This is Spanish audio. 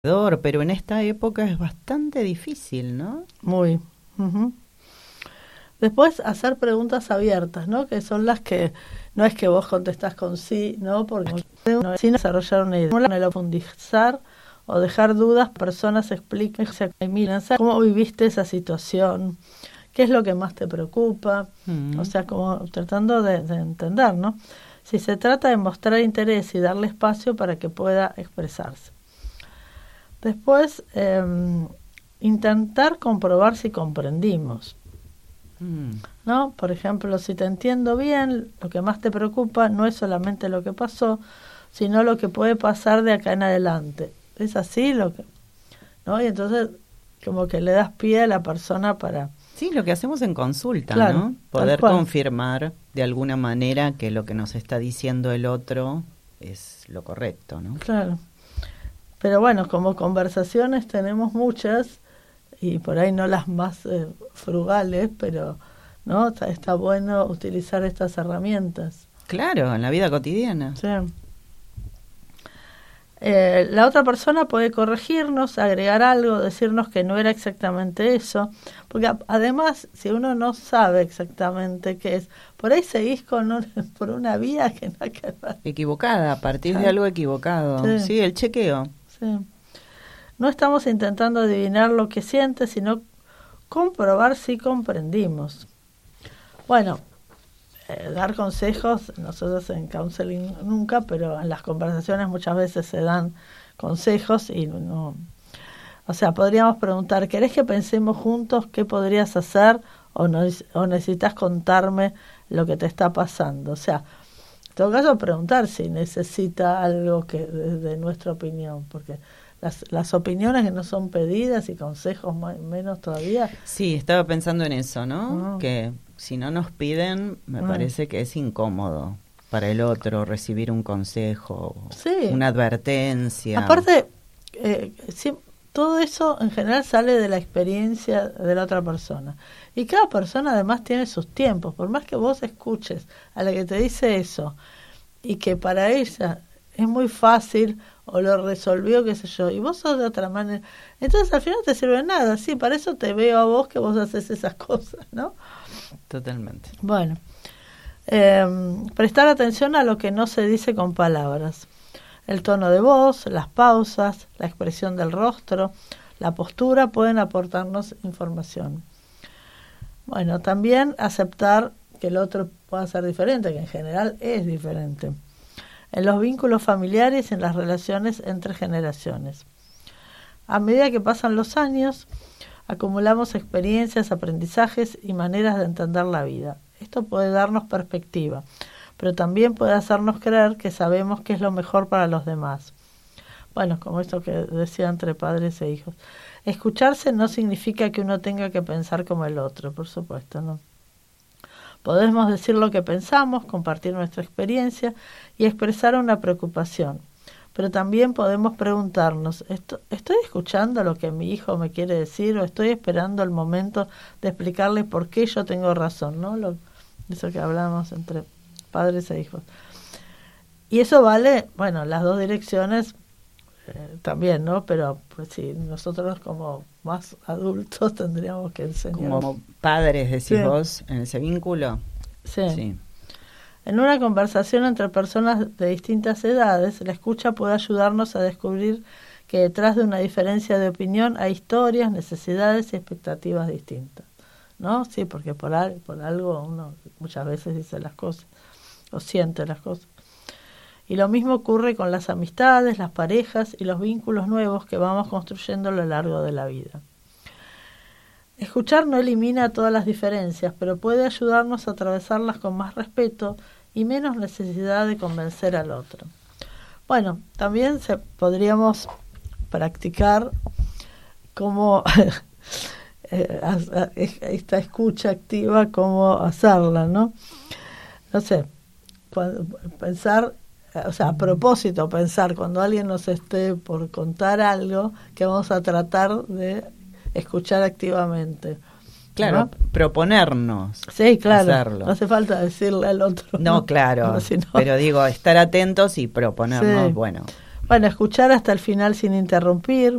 Pero en esta época es bastante difícil, ¿no? Muy. Uh-huh. Después hacer preguntas abiertas, ¿no? Que son las que no es que vos contestás con sí, ¿no? Porque sin desarrollar una idea, el profundizar o dejar dudas, personas expliquen, cómo viviste esa situación, qué es lo que más te preocupa, o sea, como tratando de entender, ¿no? Si se trata de mostrar interés y darle espacio para que pueda expresarse. Después, intentar comprobar si comprendimos, ¿no? Por ejemplo, si te entiendo bien, lo que más te preocupa no es solamente lo que pasó, sino lo que puede pasar de acá en adelante. ¿Es así lo que, no? Y entonces, como que le das pie a la persona para... Sí, lo que hacemos en consulta, claro, ¿no? Poder confirmar de alguna manera que lo que nos está diciendo el otro es lo correcto, ¿no? Claro. Pero bueno, como conversaciones tenemos muchas, y por ahí no las más frugales, pero no está bueno utilizar estas herramientas. Claro, en la vida cotidiana. Sí. La otra persona puede corregirnos, agregar algo, decirnos que no era exactamente eso, porque además, si uno no sabe exactamente qué es, por ahí seguís por una vía que no hay que ver. Equivocada, a partir de algo equivocado. Sí, el chequeo. Sí. No estamos intentando adivinar lo que siente, sino comprobar si comprendimos. Bueno, dar consejos, nosotros en counseling nunca, pero en las conversaciones muchas veces se dan consejos y no. O sea, podríamos preguntar, ¿querés que pensemos juntos qué podrías hacer o necesitas contarme lo que te está pasando? O sea, en todo caso preguntar si necesita algo que de nuestra opinión, porque las opiniones que no son pedidas y consejos menos todavía. Sí, estaba pensando en eso, ¿no? Que si no nos piden, me parece que es incómodo para el otro recibir un consejo, una advertencia. Aparte, todo eso en general sale de la experiencia de la otra persona. Y cada persona además tiene sus tiempos. Por más que vos escuches a la que te dice eso y que para ella es muy fácil o lo resolvió, qué sé yo, y vos sos de otra manera, entonces al final no te sirve de nada. Sí, para eso te veo a vos que vos haces esas cosas, ¿no? Totalmente. Bueno, prestar atención a lo que no se dice con palabras. El tono de voz, las pausas, la expresión del rostro, la postura pueden aportarnos información. Bueno, también aceptar que el otro pueda ser diferente, que en general es diferente. En los vínculos familiares y en las relaciones entre generaciones. A medida que pasan los años, acumulamos experiencias, aprendizajes y maneras de entender la vida. Esto puede darnos perspectiva, pero también puede hacernos creer que sabemos qué es lo mejor para los demás. Bueno, como esto que decía entre padres e hijos. Escucharse no significa que uno tenga que pensar como el otro, por supuesto, ¿no? Podemos decir lo que pensamos, compartir nuestra experiencia y expresar una preocupación. Pero también podemos preguntarnos, ¿estoy escuchando lo que mi hijo me quiere decir o estoy esperando el momento de explicarle por qué yo tengo razón, ¿no? Eso que hablamos entre padres e hijos. Y eso vale, bueno, las dos direcciones también, ¿no? Pero pues sí, nosotros como más adultos tendríamos que enseñar. Como padres, decís vos, en ese vínculo. Sí. En una conversación entre personas de distintas edades, la escucha puede ayudarnos a descubrir que detrás de una diferencia de opinión hay historias, necesidades y expectativas distintas, ¿no? Sí, porque por algo uno muchas veces dice las cosas o siente las cosas. Y lo mismo ocurre con las amistades, las parejas y los vínculos nuevos que vamos construyendo a lo largo de la vida. Escuchar no elimina todas las diferencias, pero puede ayudarnos a atravesarlas con más respeto y menos necesidad de convencer al otro. Bueno, también podríamos practicar cómo esta escucha activa, cómo hacerla, ¿no? No sé, pensar, o sea, a propósito, pensar cuando alguien nos esté por contar algo que vamos a tratar de escuchar activamente. Claro, ¿no? Proponernos. Sí, claro. Hacerlo. No hace falta decirle al otro. No, claro. No, sino... Pero digo, estar atentos y proponernos, sí. Bueno, Bueno, escuchar hasta el final sin interrumpir,